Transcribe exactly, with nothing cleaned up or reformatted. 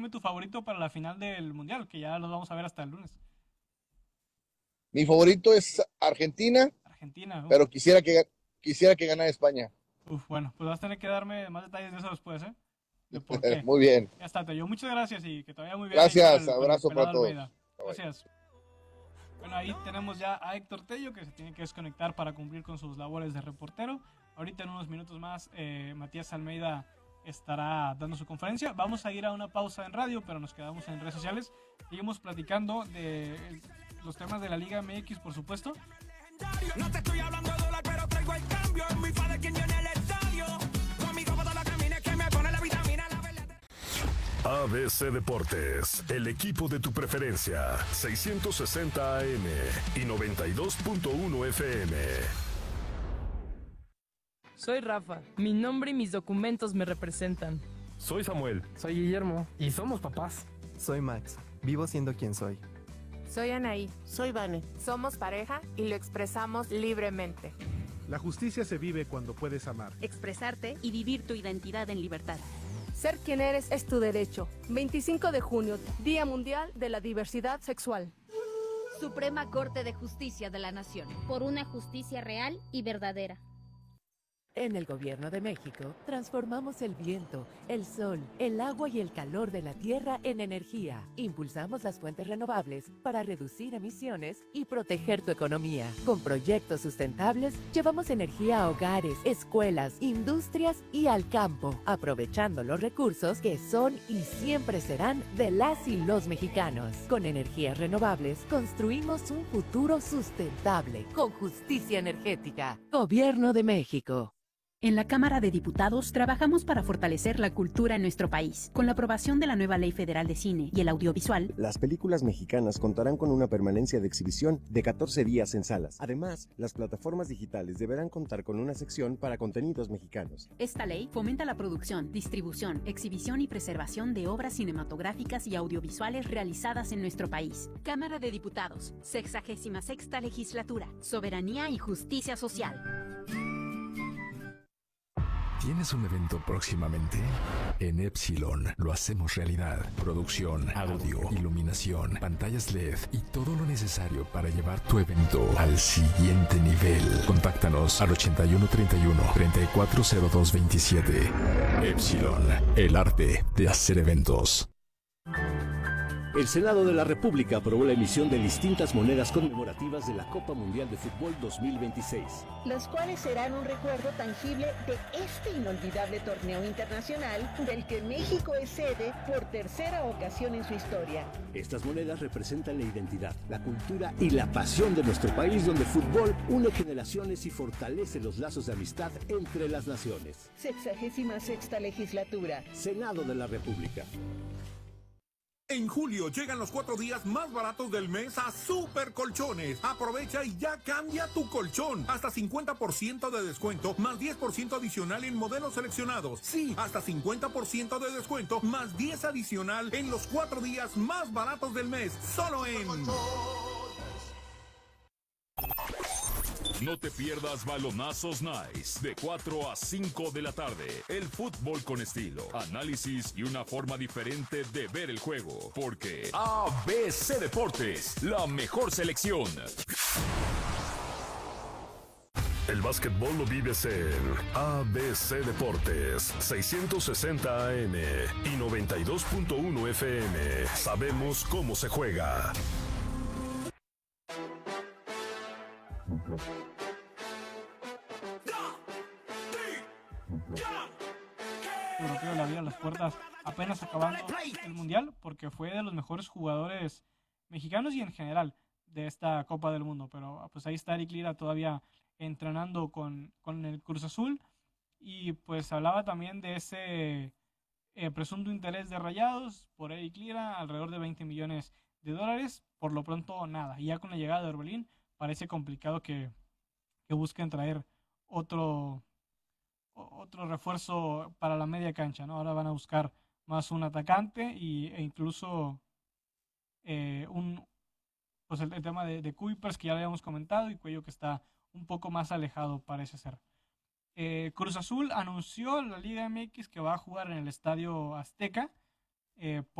dime tu favorito para la final del Mundial, que ya los vamos a ver hasta el lunes. Mi favorito es Argentina, Argentina, uf, pero quisiera que, quisiera que ganara España. uf, bueno, pues vas a tener que darme más detalles de eso después, ¿eh? De por qué. Muy bien. Ya está, yo muchas gracias y que te vaya muy bien ahí con Gracias. el, con el Abrazo pelado para todos. Almeida. Bye, bye. Gracias. Bueno, ahí tenemos ya a Héctor Tello, que se tiene que desconectar para cumplir con sus labores de reportero. Ahorita en unos minutos más, eh, Matías Almeida estará dando su conferencia. Vamos a ir a una pausa en radio, pero nos quedamos en redes sociales. Seguimos platicando de los temas de la Liga M X, por supuesto. No te estoy hablando de dólar, pero traigo el cambio. Es mi padre quien llena el estadio. Conmigo para la camina que me pone la vitamina, la verdad. A B C Deportes, el equipo de tu preferencia, seiscientos sesenta A M y noventa y dos punto uno F M. Soy Rafa, mi nombre y mis documentos me representan. Soy Samuel. Soy Guillermo y somos papás. Soy Max, vivo siendo quien soy. Soy Anaí. Soy Vane. Somos pareja y lo expresamos libremente. La justicia se vive cuando puedes amar, expresarte y vivir tu identidad en libertad. Ser quien eres es tu derecho. veinticinco de junio, Día Mundial de la Diversidad Sexual. Suprema Corte de Justicia de la Nación. Por una justicia real y verdadera. En el Gobierno de México, transformamos el viento, el sol, el agua y el calor de la tierra en energía. Impulsamos las fuentes renovables para reducir emisiones y proteger tu economía. Con proyectos sustentables, llevamos energía a hogares, escuelas, industrias y al campo, aprovechando los recursos que son y siempre serán de las y los mexicanos. Con energías renovables, construimos un futuro sustentable, con justicia energética. Gobierno de México. En la Cámara de Diputados trabajamos para fortalecer la cultura en nuestro país. Con la aprobación de la nueva Ley Federal de Cine y el Audiovisual, las películas mexicanas contarán con una permanencia de exhibición de catorce días en salas. Además, las plataformas digitales deberán contar con una sección para contenidos mexicanos. Esta ley fomenta la producción, distribución, exhibición y preservación de obras cinematográficas y audiovisuales realizadas en nuestro país. Cámara de Diputados, sexagésima sexta legislatura, soberanía y justicia social. ¿Tienes un evento próximamente? En Epsilon lo hacemos realidad. Producción, audio, iluminación, pantallas L E D y todo lo necesario para llevar tu evento al siguiente nivel. Contáctanos al ochenta y uno treinta y uno, treinta y cuatro cero dos veintisiete. Epsilon, el arte de hacer eventos. El Senado de la República aprobó la emisión de distintas monedas conmemorativas de la Copa Mundial de Fútbol dos mil veintiséis. Las cuales serán un recuerdo tangible de este inolvidable torneo internacional del que México es sede por tercera ocasión en su historia. Estas monedas representan la identidad, la cultura y la pasión de nuestro país, donde el fútbol une generaciones y fortalece los lazos de amistad entre las naciones. Sexagésima sexta legislatura. Senado de la República. En julio llegan los cuatro días más baratos del mes a Super Colchones. Aprovecha y ya cambia tu colchón. Hasta cincuenta por ciento de descuento, más diez por ciento adicional en modelos seleccionados. Sí, hasta cincuenta por ciento de descuento, más diez adicional en los cuatro días más baratos del mes. Solo en... No te pierdas Balonazos Nice, de cuatro a cinco de la tarde. El fútbol con estilo, análisis y una forma diferente de ver el juego. Porque A B C Deportes, la mejor selección. El básquetbol lo vives en A B C Deportes, seiscientos sesenta A M y noventa y dos punto uno F M. Sabemos cómo se juega. Europeo le abrió las puertas apenas acabando el Mundial, porque fue de los mejores jugadores mexicanos y en general de esta Copa del Mundo. Pero pues ahí está Eric Lira todavía entrenando con, con el Cruz Azul, y pues hablaba también de ese eh, presunto interés de Rayados por Eric Lira, alrededor de veinte millones de dólares. Por lo pronto nada, y ya con la llegada de Orbelín parece complicado que, que busquen traer otro otro refuerzo para la media cancha, ¿no? Ahora van a buscar más un atacante y, e incluso eh, un pues el, el tema de, de Kuipers, que ya lo habíamos comentado, y Cuello, que está un poco más alejado, parece ser. Eh, Cruz Azul anunció en la Liga M X que va a jugar en el Estadio Azteca, eh,